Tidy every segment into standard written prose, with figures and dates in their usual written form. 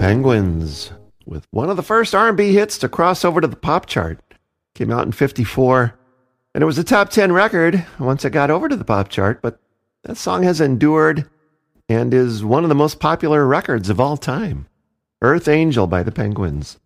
Penguins, with one of the first R&B hits to cross over to the pop chart. Came out in 54, and it was a top 10 record once it got over to the pop chart, but that song has endured and is one of the most popular records of all time. Earth Angel by the Penguins.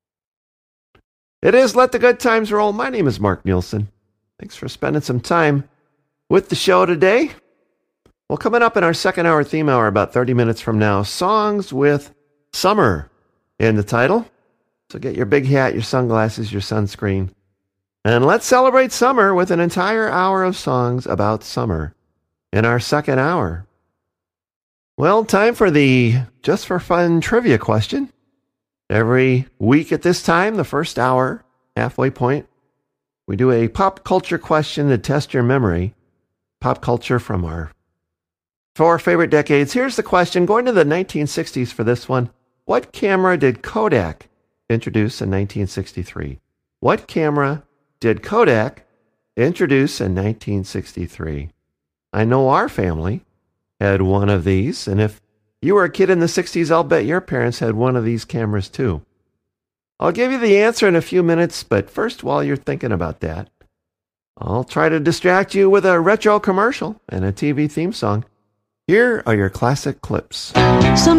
It is Let the Good Times Roll. My name is Mark Nielsen. Thanks for spending some time with the show today. Well, coming up in our second hour theme hour about 30 minutes from now, songs with summer in the title. So get your big hat, your sunglasses, your sunscreen. And let's celebrate summer with an entire hour of songs about summer in our second hour. Well, time for the Just for Fun trivia question. Every week at this time, the first hour, halfway point, we do a pop culture question to test your memory. Pop culture from our 4 favorite decades. Here's the question. Going to the 1960s for this one. What camera did Kodak introduce in 1963? What camera did Kodak introduce in 1963? I know our family had one of these, and if you were a kid in the 60s, I'll bet your parents had one of these cameras too. I'll give you the answer in a few minutes, but first, while you're thinking about that, I'll try to distract you with a retro commercial and a TV theme song. Here are your classic clips.